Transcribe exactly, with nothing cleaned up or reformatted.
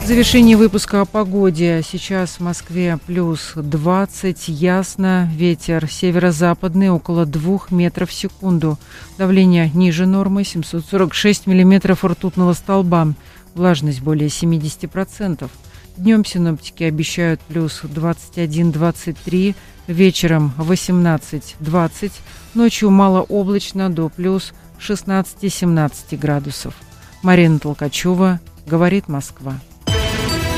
В завершении выпуска о погоде. Сейчас в Москве плюс двадцать, ясно, ветер северо-западный около двух метров в секунду. Давление ниже нормы, семьсот сорок шесть миллиметров ртутного столба. Влажность более семьдесят процентов. Днем синоптики обещают плюс двадцать один - двадцать три, вечером восемнадцать - двадцать, ночью малооблачно до плюс шестнадцать - семнадцать градусов. Марина Толкачева, говорит Москва.